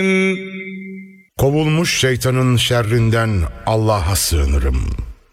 Kovulmuş şeytanın şerrinden Allah'a sığınırım.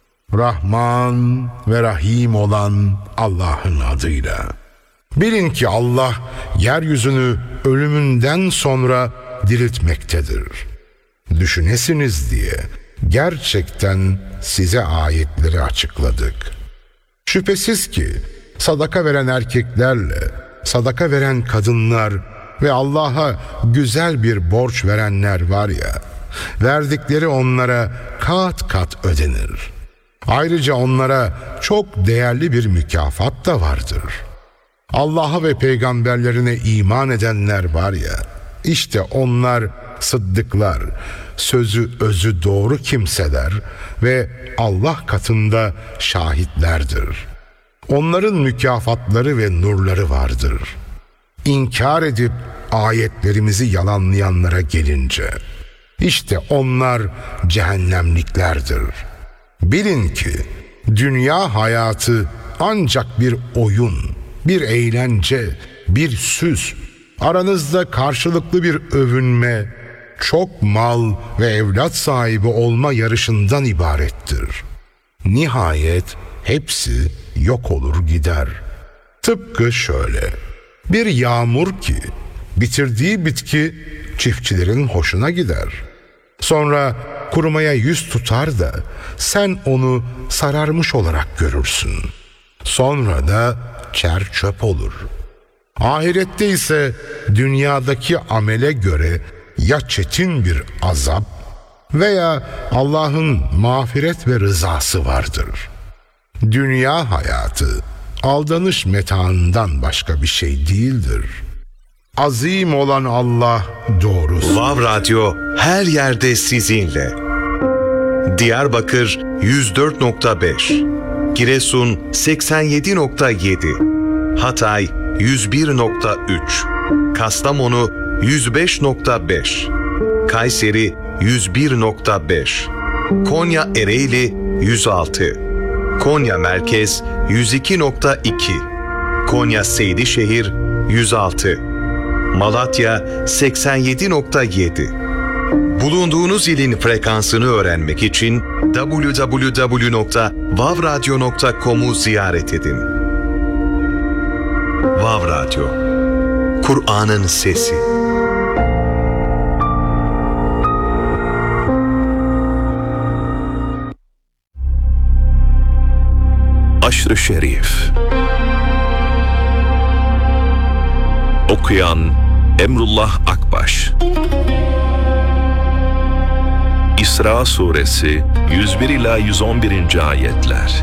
Rahman ve Rahim olan Allah'ın adıyla. Bilin ki Allah yeryüzünü ölümünden sonra diriltmektedir. Düşünesiniz diye gerçekten size ayetleri açıkladık. Şüphesiz ki sadaka veren erkeklerle sadaka veren kadınlar ve Allah'a güzel bir borç verenler var ya, verdikleri onlara kat kat ödenir. Ayrıca onlara çok değerli bir mükafat da vardır. Allah'a ve peygamberlerine iman edenler var ya, işte onlar sıddıklar, sözü özü doğru kimseler ve Allah katında şahitlerdir. Onların mükafatları ve nurları vardır. İnkar edip ayetlerimizi yalanlayanlara gelince, işte onlar cehennemliklerdir. Bilin ki dünya hayatı ancak bir oyun, bir eğlence, bir süs, aranızda karşılıklı bir övünme, çok mal ve evlat sahibi olma yarışından ibarettir. Nihayet hepsi yok olur gider. Tıpkı şöyle: bir yağmur ki bitirdiği bitki çiftçilerin hoşuna gider. Sonra kurumaya yüz tutar da sen onu sararmış olarak görürsün. Sonra da çer çöp olur. Ahirette ise dünyadaki amele göre ya çetin bir azap veya Allah'ın mağfiret ve rızası vardır. Dünya hayatı aldanış metaından başka bir şey değildir. Azim olan Allah doğrusu. Vav Radyo her yerde sizinle. Diyarbakır 104.5, Giresun 87.7, Hatay 101.3, Kastamonu 105.5, Kayseri 101.5, Konya Ereğli 106, Konya Merkez 102.2, Konya Seydişehir 106, Malatya 87.7. Bulunduğunuz ilin frekansını öğrenmek için www.vavradyo.com'u ziyaret edin. Vav Radyo, Kur'an'ın sesi. Aşr-ı Şerif. Okuyan Emrullah Akbaş. İsra Suresi 101 ila 111. ayetler.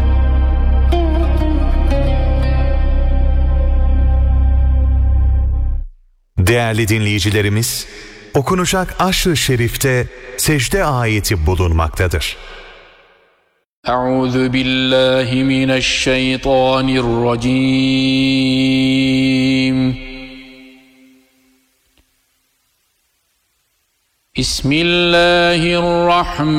Değerli dinleyicilerimiz, okunacak Aşr-ı Şerif'te secde ayeti bulunmaktadır. Euzu billahi mineşşeytanirracim. Bismillahirrahmanirrahim.